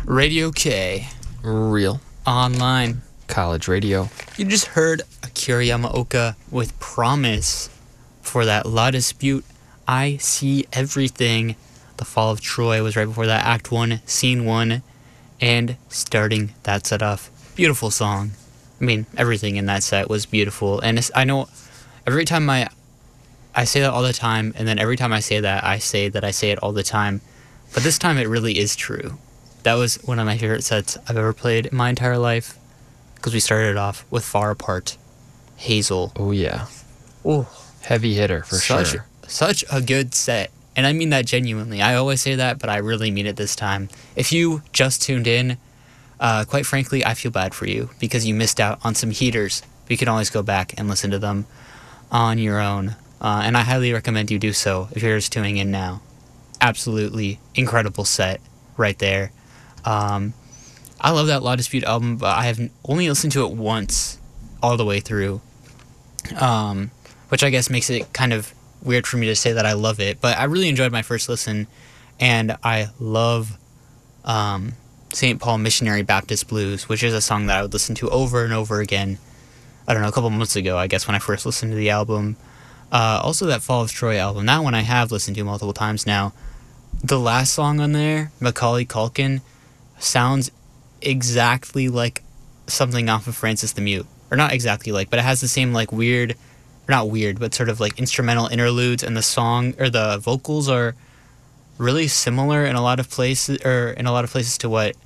Radio K. Real Online. college radio. You just heard Akira Yamaoka with Promise for that La Dispute. I See Everything. The Fall of Troy was right before that. Act 1, Scene 1. And starting that set off. Beautiful song. I mean, everything in that set was beautiful. And I know every time I say that all the time, and then every time I say that I say it all the time. But this time it really is true. That was one of my favorite sets I've ever played in my entire life. Because we started off with Far Apart, Hazel. Oh, yeah. Ooh, Heavy hitter, for sure. Such a good set. And I mean that genuinely. I always say that, but I really mean it this time. If you just tuned in, quite frankly, I feel bad for you. Because you missed out on some heaters. You can always go back and listen to them on your own. And I highly recommend you do so if you're just tuning in now. Absolutely incredible set right there. I love that La Dispute album, but I have only listened to it once all the way through, which I guess makes it kind of weird for me to say that I love it. But I really enjoyed my first listen, and I love St. Paul Missionary Baptist Blues, which is a song that I would listen to over and over again. I don't know, a couple months ago, I guess, when I first listened to the album. Also, that Fall of Troy album, that one I have listened to multiple times now. The last song on there, Macaulay Culkin, sounds exactly like something off of Francis the Mute. Or not exactly like, but it has the same like weird, or not weird, but sort of like instrumental interludes, and the song, or the vocals are really similar in a lot of places, to what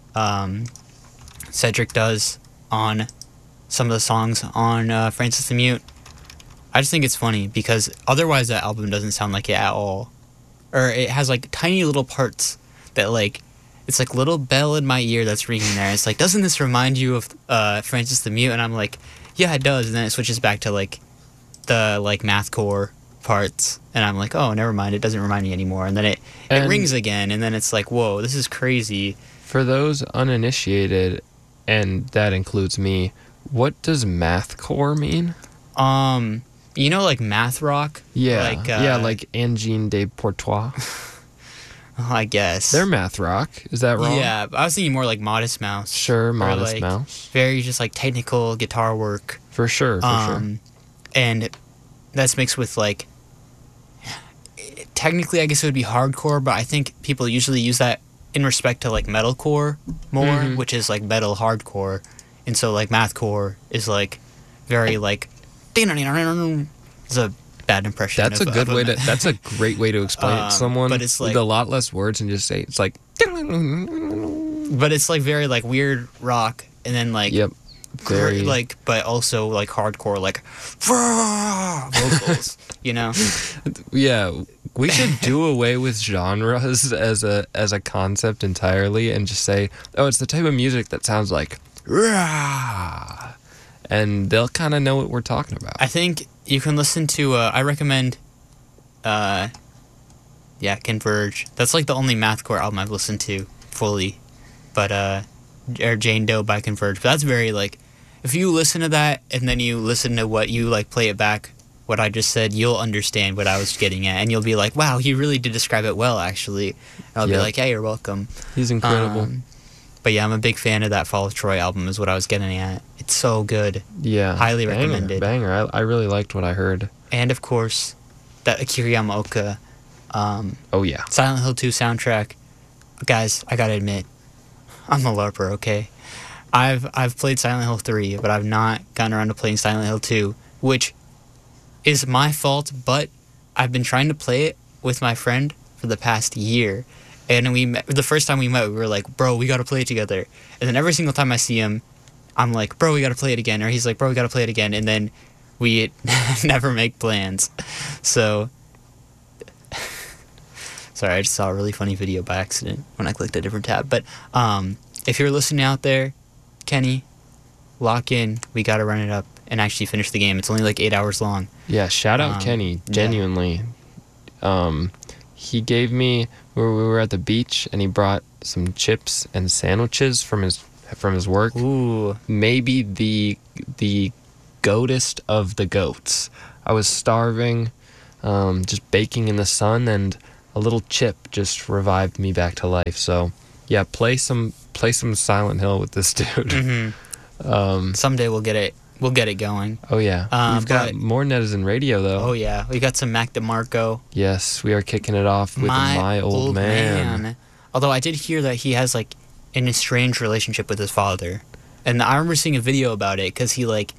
Cedric does on some of the songs on Francis the Mute. I just think it's funny, because otherwise that album doesn't sound like it at all. Or it has like tiny little parts that like, it's like little bell in my ear that's ringing there. It's like, doesn't this remind you of Francis the Mute? And I'm like, yeah, it does. And then it switches back to like the like mathcore parts, and I'm like, oh, never mind, it doesn't remind me anymore. And then it rings again, and then it's like, whoa, this is crazy. For those uninitiated, and that includes me, what does mathcore mean? You know, like math rock? Yeah, like Angine de Portois. I guess. They're math rock. Is that wrong? Yeah, I was thinking more like Modest Mouse. Sure, Modest like Mouse. Very just like technical guitar work. For sure. And that's mixed with like, technically I guess it would be hardcore, but I think people usually use that in respect to like metalcore more, which is like metal hardcore. And so like mathcore is like very like, it's a bad impression. That's that's a great way to explain it to someone, but it's like, with a lot less words, and just say it's like, but it's like very like weird rock, and then like, yep, very like, but also like hardcore, like vocals, you know? Yeah, we should do away with genres as a concept entirely, and just say, oh, it's the type of music that sounds like rah, and they'll kind of know what we're talking about. I think you can listen to, I recommend, Converge. That's like the only mathcore album I've listened to fully, but, or Jane Doe by Converge. But that's very, like, if you listen to that, and then you listen to what you, like, play it back, what I just said, you'll understand what I was getting at, and you'll be like, wow, he really did describe it well, actually. And I'll be like, yeah, you're welcome. He's incredible. But yeah, I'm a big fan of that Fall of Troy album, is what I was getting at. It's so good. Yeah. Highly recommended. Banger. I really liked what I heard. And of course, that Akira Yamaoka, oh yeah, Silent Hill 2 soundtrack. Guys, I gotta admit, I'm a LARPer, okay? I've played Silent Hill 3, but I've not gotten around to playing Silent Hill 2, which is my fault, but I've been trying to play it with my friend for the past year. And the first time we met, we were like, bro, we gotta play it together. And then every single time I see him, I'm like, bro, we gotta play it again. Or he's like, bro, we gotta play it again. And then we never make plans. So, sorry, I just saw a really funny video by accident when I clicked a different tab. But if you're listening out there, Kenny, lock in. We gotta run it up and actually finish the game. It's only like 8 hours long. Yeah, shout out Kenny, genuinely. Yeah. He gave me, we were at the beach, and he brought some chips and sandwiches from his work. Ooh. Maybe the goatest of the goats. I was starving, just baking in the sun, and a little chip just revived me back to life. So Yeah, play some Silent Hill with this dude. Mm-hmm. Someday we'll get it going. Oh yeah, we've got but- more Netizen Radio though. Oh yeah, we got some Mac DeMarco. Yes, we are kicking it off with My Old Man. Although I did hear that he has like an estranged relationship with his father, and I remember seeing a video about it because he like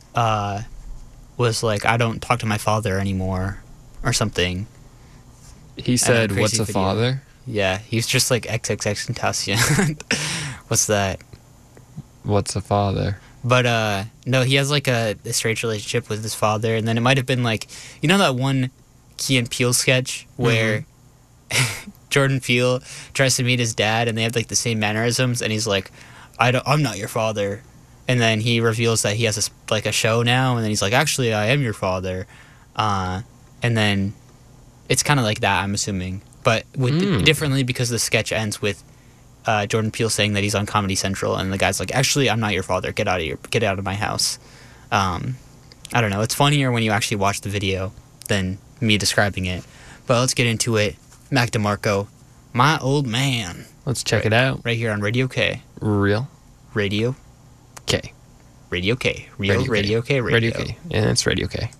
was like, I don't talk to my father anymore or something. He said, crazy "What's a video. father?" Yeah, he's just like XXXTentacion. What's that? What's a father? But no, he has like a strange relationship with his father, and then it might have been like, you know that one Key and Peele sketch where Jordan Peele tries to meet his dad, and they have like the same mannerisms, and he's like, I'm not your father," and then he reveals that he has a show now, and then he's like, "Actually, I am your father," and then it's kind of like that, I'm assuming, but with differently because the sketch ends with Jordan Peele saying that he's on Comedy Central, and the guy's like, "Actually, I'm not your father. Get out of my house." I don't know. It's funnier when you actually watch the video than me describing it. But let's get into it. Mac DeMarco, My Old Man. Let's check it out. Right here on Radio K. Real Radio K. K. Real Radio K. Radio K. Yeah, it's Radio K.